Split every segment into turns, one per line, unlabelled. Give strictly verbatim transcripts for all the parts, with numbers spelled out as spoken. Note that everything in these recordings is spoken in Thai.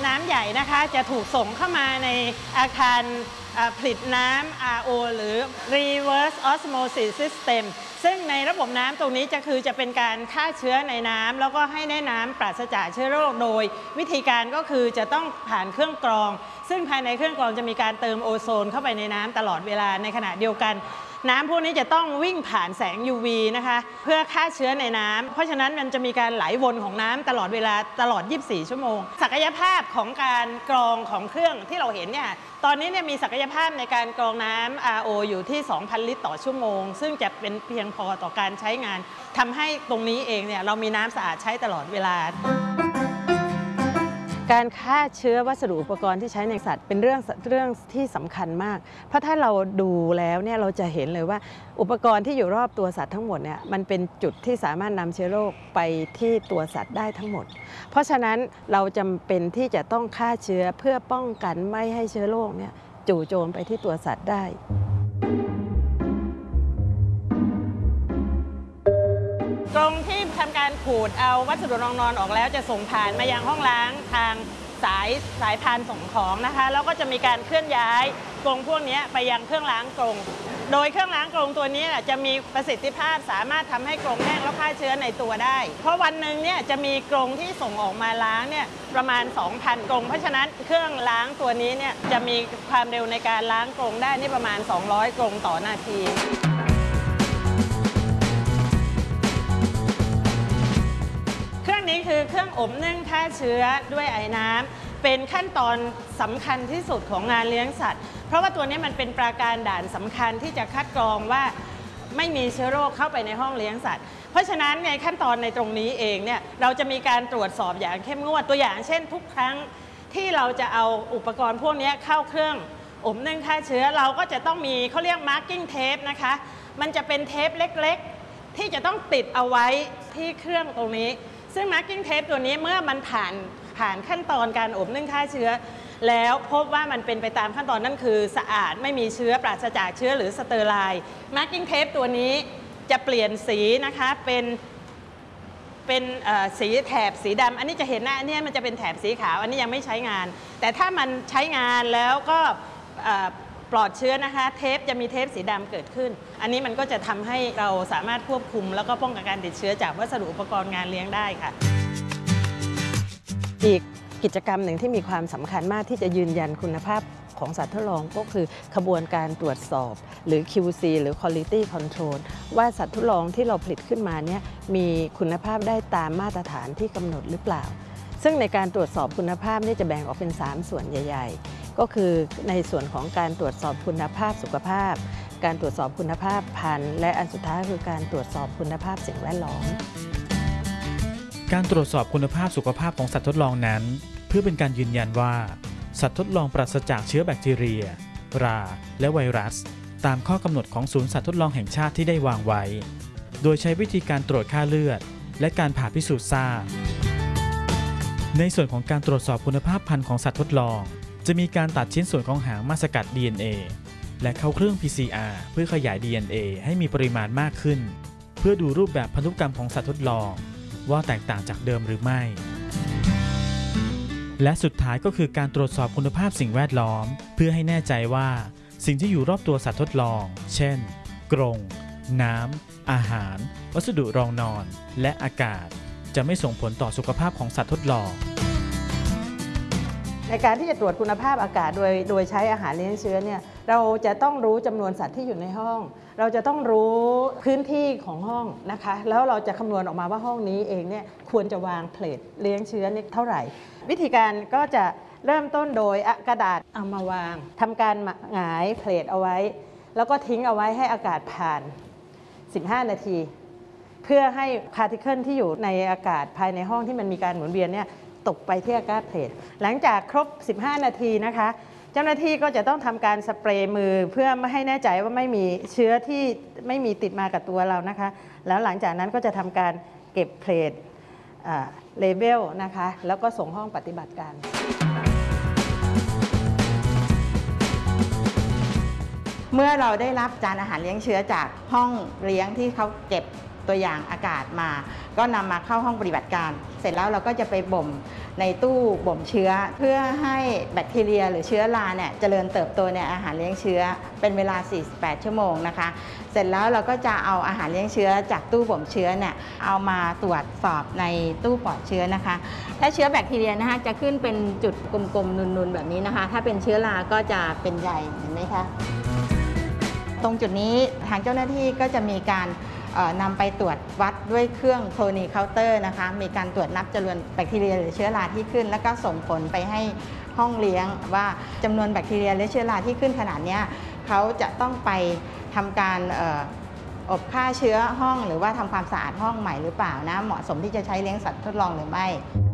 น้ำใหญ่นะคะจะถูกส่งเข้ามาในอาคารผลิตน้ำ อาร์ โอ หรือ Reverse Osmosis System ซึ่งในระบบน้ำตรงนี้จะคือจะเป็นการฆ่าเชื้อในน้ำแล้วก็ให้ได้น้ำปราศจากเชื้อโรคโดยวิธีการก็คือจะต้องผ่านเครื่องกรองซึ่งภายในเครื่องกรองจะมีการเติมโอโซนเข้าไปในน้ำตลอดเวลาในขณะเดียวกันน้ำพวกนี้จะต้องวิ่งผ่านแสง ยู วี นะคะเพื่อฆ่าเชื้อในน้ำเพราะฉะนั้นมันจะมีการไหลวนของน้ำตลอดเวลาตลอดยี่สิบสี่ชั่วโมงศักยภาพของการกรองของเครื่องที่เราเห็นเนี่ยตอนนี้เนี่ยมีศักยภาพในการกรองน้ำ อาร์ โอ อยู่ที่ สองพัน ลิตรต่อชั่วโมงซึ่งจะเป็นเพียงพอต่อการใช้งานทำให้ตรงนี้เองเนี่ยเรามีน้ำสะอาดใช้ตลอดเวลาการฆ่าเชื้อวัสดุอุปกรณ์ที่ใช้ในสัตว์เป็นเรื่องเรื่องที่สำคัญมากเพราะถ้าเราดูแล้วเนี่ยเราจะเห็นเลยว่าอุปกรณ์ที่อยู่รอบตัวสัตว์ทั้งหมดเนี่ยมันเป็นจุดที่สามารถนำเชื้อโรคไปที่ตัวสัตว์ได้ทั้งหมดเพราะฉะนั้นเราจำเป็นที่จะต้องฆ่าเชื้อเพื่อป้องกันไม่ให้เชื้อโรคเนี่ยจู่โจมไปที่ตัวสัตว์ได้กรงที่ทำการขูดเอาวัสดุรองนอนออกแล้วจะส่งผ่านมายังห้องล้างทางสายสายพานส่งของนะคะแล้วก็จะมีการเคลื่อนย้ายกรงพวกนี้ไปยังเครื่องล้างกรงโดยเครื่องล้างกรงตัวนี้จะมีประสิทธิภาพสามารถทำให้กรงแห้งแล้วฆ่าเชื้อในตัวได้เพราะวันหนึ่งเนี่ยจะมีกรงที่ส่งออกมาล้างเนี่ยประมาณ สองพัน กรงเพราะฉะนั้นเครื่องล้างตัวนี้เนี่ยจะมีความเร็วในการล้างกรงได้นี่ประมาณสองร้อยกรงต่อนาทีเครื่องนี้คือเครื่องอบนึ่งฆ่าเชื้อด้วยไอ้น้ำเป็นขั้นตอนสำคัญที่สุดของงานเลี้ยงสัตว์เพราะว่าตัวนี้มันเป็นปราการด่านสำคัญที่จะคัดกรองว่าไม่มีเชื้อโรคเข้าไปในห้องเลี้ยงสัตว์เพราะฉะนั้นในขั้นตอนในตรงนี้เองเนี่ยเราจะมีการตรวจสอบอย่างเข้มงวดตัวอย่างเช่นทุกครั้งที่เราจะเอาอุปกรณ์พวกนี้เข้าเครื่องอบนึ่งฆ่าเชื้อเราก็จะต้องมีเขาเรียก marking tape นะคะมันจะเป็นเทปเล็กๆที่จะต้องติดเอาไว้ที่เครื่องตรงนี้ซึ่ง marking tape ตัวนี้เมื่อมันผ่านผ่านขั้นตอนการอบนึ่งฆ่าเชื้อแล้วพบว่ามันเป็นไปตามขั้นตอนนั่นคือสะอาดไม่มีเชื้อปราศจากเชื้อหรือสเตอร์ไลน์ marking tape ตัวนี้จะเปลี่ยนสีนะคะเป็นเป็นสีแถบสีดำอันนี้จะเห็นนะอันนี้มันจะเป็นแถบสีขาวอันนี้ยังไม่ใช้งานแต่ถ้ามันใช้งานแล้วก็ปลอดเชื้อนะคะเทปจะมีเทปสีดำเกิดขึ้นอันนี้มันก็จะทำให้เราสามารถควบคุมแล้วก็ป้องกันการติดเชื้อจากวัสดุอุปกรณ์งานเลี้ยงได้ค่ะอีกกิจกรรมหนึ่งที่มีความสำคัญมากที่จะยืนยันคุณภาพของสัตว์ทดลองก็คือขบวนการตรวจสอบหรือ คิว ซี หรือ Quality Control ว่าสัตว์ทดลองที่เราผลิตขึ้นมาเนี่ยมีคุณภาพได้ตามมาตรฐานที่กำหนดหรือเปล่าซึ่งในการตรวจสอบคุณภาพนี่จะแบ่งออกเป็นสามส่วนใหญ่ๆก็คือในส่วนของการตรวจสอบคุณภาพสุขภาพการตรวจสอบคุณภาพพันธุ์และอันสุดท้ายคือการตรวจสอบคุณภาพสิ่งแวดล้อม
การตรวจสอบคุณภาพสุขภาพของสัตว์ทดลองนั้นเพื่อเป็นการยืนยันว่าสัตว์ทดลองปราศจากเชื้อแบคทีเรียราและไวรัสตามข้อกำหนดของศูนย์สัตว์ทดลองแห่งชาติที่ได้วางไว้โดยใช้วิธีการตรวจค่าเลือดและการผ่าพิสูจน์ทราบในส่วนของการตรวจสอบคุณภาพพันธุ์ของสัตว์ทดลองจะมีการตัดชิ้นส่วนของหางมาสกัด ดี เอ็น เอ และเข้าเครื่อง พี ซี อาร์ เพื่อขยาย ดี เอ็น เอ ให้มีปริมาณมากขึ้นเพื่อดูรูปแบบพันธุกรรมของสัตว์ทดลองว่าแตกต่างจากเดิมหรือไม่และสุดท้ายก็คือการตรวจสอบคุณภาพสิ่งแวดล้อมเพื่อให้แน่ใจว่าสิ่งที่อยู่รอบตัวสัตว์ทดลองเช่นกรงน้ำอาหารวัสดุรองนอนและอากาศจะไม่ส่งผลต่อสุขภาพของสัตว์ทดลอง
ในการที่จะตรวจคุณภาพอากาศโดยโดยใช้อาหารเลี้ยงเชื้อเนี่ยเราจะต้องรู้จำนวนสัตว์ที่อยู่ในห้องเราจะต้องรู้พื้นที่ของห้องนะคะแล้วเราจะคำนวณออกมาว่าห้องนี้เองเนี่ยควรจะวางเพลทเลี้ยงเชื้อเนี่ยเท่าไหร่วิธีการก็จะเริ่มต้นโดยกระดาษเอามาวางทำการหงายเพลทเอาไว้แล้วก็ทิ้งเอาไว้ให้อากาศผ่านสิบห้านาทีเพื่อให้พาร์ติเคิลที่อยู่ในอากาศภายในห้องที่มันมีการหมุนเวียนเนี่ยตกไปที่อากาศเพลทหลังจากครบสิบห้านาทีนะคะเจ้าหน้าที่ก็จะต้องทำการสเปรย์มือเพื่อไม่ให้แน่ใจว่าไม่มีเชื้อที่ไม่มีติดมากับตัวเรานะคะแล้วหลังจากนั้นก็จะทำการเก็บเพลทเลเบลนะคะแล้วก็ส่งห้องปฏิบัติการ
เมื่อเราได้รับจานอาหารเลี้ยงเชื้อจากห้องเลี้ยงที่เขาเก็บตัวอย่างอากาศมาก็นำมาเข้าห้องปฏิบัติการเสร็จแล้วเราก็จะไปบ่มในตู้บ่มเชื้อเพื่อให้แบคทีเรียหรือเชื้อราเนี่ยเจริญเติบโตในอาหารเลี้ยงเชื้อเป็นเวลาสี่สิบแปดชั่วโมงนะคะเสร็จแล้วเราก็จะเอาอาหารเลี้ยงเชื้อจากตู้บ่มเชื้อเนี่ยเอามาตรวจสอบในตู้ปลอดเชื้อนะคะถ้าเชื้อแบคทีเรียนะคะจะขึ้นเป็นจุดกลมๆนูนๆแบบนี้นะคะถ้าเป็นเชื้อราก็จะเป็นใหญ่เห็นไหมคะตรงจุดนี้ทางเจ้าหน้าที่ก็จะมีการนำไปตรวจวัดด้วยเครื่องโคลนีเคาน์เตอร์นะคะมีการตรวจนับจำนวนแบคทีเรียหรือเชื้อราที่ขึ้นแล้วก็ส่งผลไปให้ห้องเลี้ยงว่าจำนวนแบคทีเรียและเชื้อราที่ขึ้นขนาดนี้เขาจะต้องไปทำการอบฆ่าเชื้อห้องหรือว่าทำความสะอาดห้องใหม่หรือเปล่านะเหมาะสมที่จะใช้เลี้ยงสัตว์ทดลองหรือไม่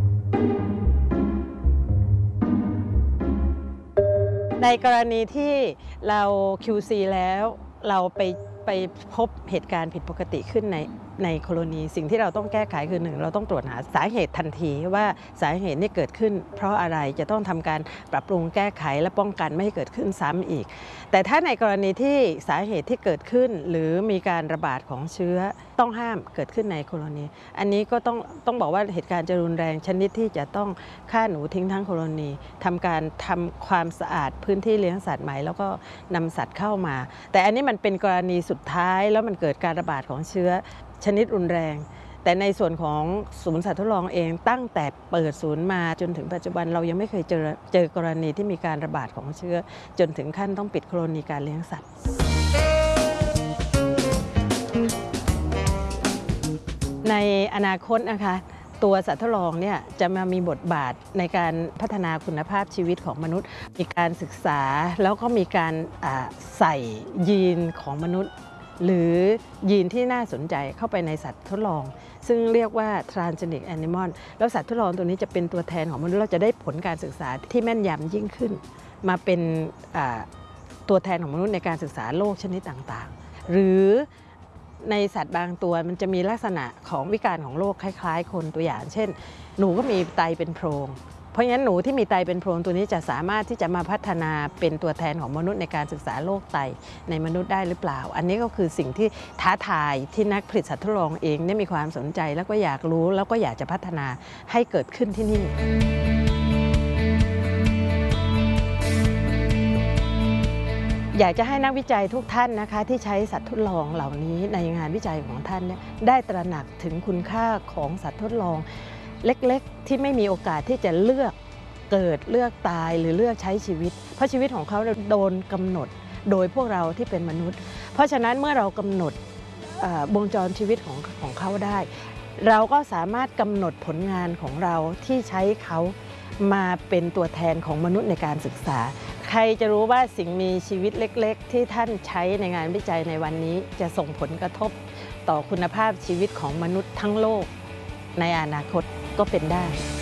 ในกรณีที่เรา คิว ซี แล้วเราไปไปพบเหตุการณ์ผิดปกติขึ้นในในกรณีสิ่งที่เราต้องแก้ไขคือหนึ่งเราต้องตรวจหาสาเหตุทันทีว่าสาเหตุนี้เกิดขึ้นเพราะอะไรจะต้องทำการปรับปรุงแก้ไขและป้องกันไม่ให้เกิดขึ้นซ้ำอีกแต่ถ้าในกรณีที่สาเหตุที่เกิดขึ้นหรือมีการระบาดของเชื้อต้องห้ามเกิดขึ้นในกรณีอันนี้ก็ต้องต้องบอกว่าเหตุการณ์จะรุนแรงชนิดที่จะต้องฆ่าหนูทิ้งทั้งกรณีทำการทำความสะอาดพื้นที่เลี้ยงสัตว์ใหม่แล้วก็นำสัตว์เข้ามาแต่อันนี้มันเป็นกรณีสุดท้ายแล้วมันเกิดการระบาดของเชื้อชนิดรุนแรงแต่ในส่วนของศูนย์สัตว์ทดลองเองตั้งแต่เปิดศูนย์มาจนถึงปัจจุบันเรายังไม่เคยเจอเจอกรณีที่มีการระบาดของเชื้อจนถึงขั้นต้องปิดกรณีการเลี้ยงสัตว์ในอนาคตนะคะตัวสัตว์ทดลองเนี่ยจะมามีบทบาทในการพัฒนาคุณภาพชีวิตของมนุษย์มีการศึกษาแล้วก็มีการใส่ยีนของมนุษย์หรือยีนที่น่าสนใจเข้าไปในสัตว์ทดลองซึ่งเรียกว่า transgenic animal แล้วสัตว์ทดลองตัวนี้จะเป็นตัวแทนของมนุษย์เราจะได้ผลการศึกษาที่แม่นยำยิ่งขึ้นมาเป็นตัวแทนของมนุษย์ในการศึกษาโรคชนิดต่างๆหรือในสัตว์บางตัวมันจะมีลักษณะของวิการของโรคคล้ายๆคนตัวอย่างเช่นหนูก็มีไตเป็นโพรงเพราะฉะนั้นหนูที่มีไตเป็นโพรงตัวนี้จะสามารถที่จะมาพัฒนาเป็นตัวแทนของมนุษย์ในการศึกษาโรคไตในมนุษย์ได้หรือเปล่าอันนี้ก็คือสิ่งที่ท้าทายที่นักผลิตสัตว์ทดลองเองได้มีความสนใจแล้วก็อยากรู้แล้วก็อยากจะพัฒนาให้เกิดขึ้นที่นี่อยากจะให้นักวิจัยทุกท่านนะคะที่ใช้สัตว์ทดลองเหล่านี้ในงานวิจัยของท่านเนี่ยได้ตระหนักถึงคุณค่าของสัตว์ทดลองเล็กๆที่ไม่มีโอกาสที่จะเลือกเกิดเลือกตายหรือเลือกใช้ชีวิตเพราะชีวิตของเขาโดนกำหนดโดยพวกเราที่เป็นมนุษย์เพราะฉะนั้นเมื่อเรากำหนดวงจรชีวิตของของเขาได้เราก็สามารถกำหนดผลงานของเราที่ใช้เขามาเป็นตัวแทนของมนุษย์ในการศึกษาใครจะรู้ว่าสิ่งมีชีวิตเล็กๆที่ท่านใช้ในงานวิจัยในวันนี้จะส่งผลกระทบต่อคุณภาพชีวิตของมนุษย์ทั้งโลกในอนาคตก็เป็นได้